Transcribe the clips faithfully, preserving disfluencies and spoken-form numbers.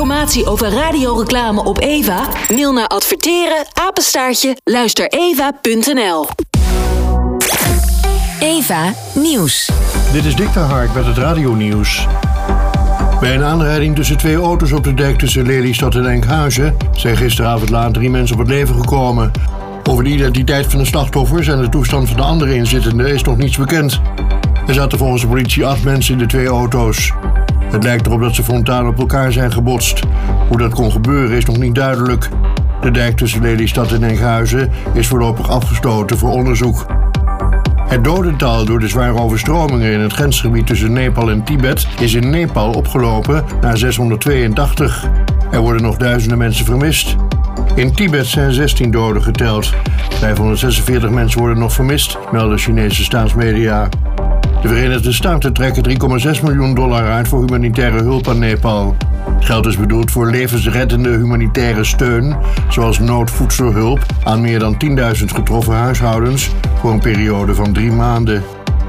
informatie over radioreclame op Eva? Mail naar adverteren apenstaartje luistereva punt n l. Eva Nieuws. Dit is Dick de Hark met het radionieuws. Bij een aanrijding tussen twee auto's op de dijk tussen Lelystad en Enkhuizen zijn gisteravond laat drie mensen op het leven gekomen. Over de identiteit van de slachtoffers en de toestand van de andere inzittenden is nog niets bekend. Er zaten volgens de politie acht mensen in de twee auto's. Het lijkt erop dat ze frontaal op elkaar zijn gebotst. Hoe dat kon gebeuren is nog niet duidelijk. De dijk tussen Lelystad en Enkhuizen is voorlopig afgesloten voor onderzoek. Het dodental door de zware overstromingen in het grensgebied tussen Nepal en Tibet is in Nepal opgelopen naar zeshonderdtweeëntachtig. Er worden nog duizenden mensen vermist. In Tibet zijn zestien doden geteld. vijfhonderdzesenveertig mensen worden nog vermist, melden Chinese staatsmedia. De Verenigde Staten trekken drie komma zes miljoen dollar uit voor humanitaire hulp aan Nepal. Het geld is bedoeld voor levensreddende humanitaire steun, zoals noodvoedselhulp aan meer dan tienduizend getroffen huishoudens voor een periode van drie maanden.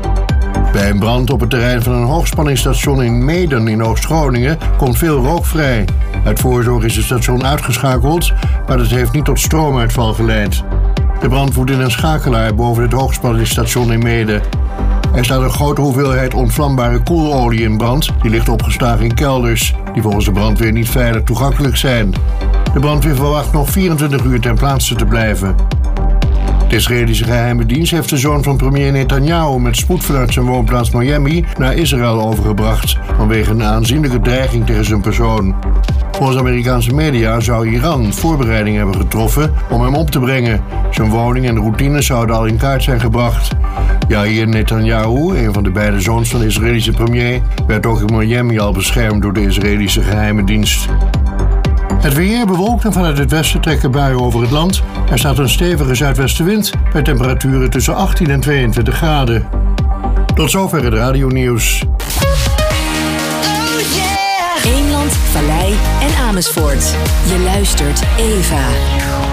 Bij een brand op het terrein van een hoogspanningsstation in Meeden in Oost-Groningen komt veel rook vrij. Uit voorzorg is het station uitgeschakeld, maar dat heeft niet tot stroomuitval geleid. De brand woedt in een schakelaar boven het hoogspanningsstation in Meeden. Er staat een grote hoeveelheid ontvlambare koelolie in brand. Die ligt opgeslagen in kelders, die volgens de brandweer niet veilig toegankelijk zijn. De brandweer verwacht nog vierentwintig uur ter plaatse te blijven. De Israëlische geheime dienst heeft de zoon van premier Netanyahu met spoed vanuit zijn woonplaats Miami naar Israël overgebracht, vanwege een aanzienlijke dreiging tegen zijn persoon. Volgens Amerikaanse media zou Iran voorbereidingen hebben getroffen om hem op te brengen. Zijn woning en de routines zouden al in kaart zijn gebracht. Yair Netanyahu, een van de beide zoons van de Israëlische premier, werd ook in Miami al beschermd door de Israëlische geheime dienst. Het weer bewolkt en vanuit het westen trekken buien over het land. Er staat een stevige zuidwestenwind bij temperaturen tussen achttien en tweeëntwintig graden. Tot zover het radionieuws. Eemland, Vallei en Amersfoort. Je luistert Eva.